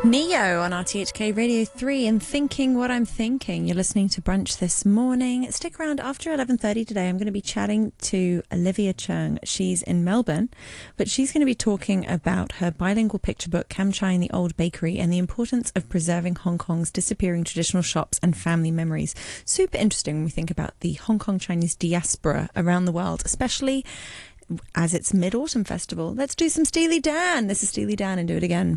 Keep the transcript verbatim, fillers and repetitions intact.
Neo on R T H K Radio three and Thinking What I'm Thinking. You're listening to Brunch this morning. Stick around after eleven thirty today. I'm going to be chatting to Olivia Cheung. She's in Melbourne, but she's going to be talking about her bilingual picture book, Kam Chai and the Old Bakery, and the importance of preserving Hong Kong's disappearing traditional shops and family memories. Super interesting when we think about the Hong Kong Chinese diaspora around the world, especially as it's Mid-Autumn Festival. Let's do some Steely Dan. This is Steely Dan and Do It Again.